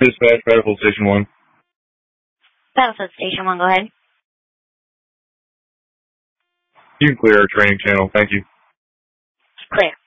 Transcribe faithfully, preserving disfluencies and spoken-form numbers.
Dispatch, Battlefield Station one. Battlefield Station one, go ahead. You can clear our training channel, thank you. Clear.